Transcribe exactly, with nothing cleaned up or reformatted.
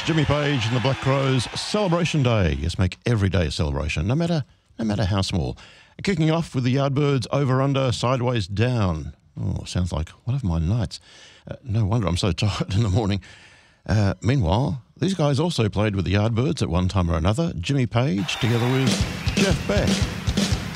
Jimmy Page and the Black Crowes, Celebration Day. Yes, make every day a celebration, no matter no matter how small. Kicking off with the Yardbirds, Over Under, Sideways Down. Oh, sounds like one of my nights. Uh, no wonder I'm so tired in the morning. Uh, meanwhile, these guys also played with the Yardbirds at one time or another. Jimmy Page together with Jeff Beck.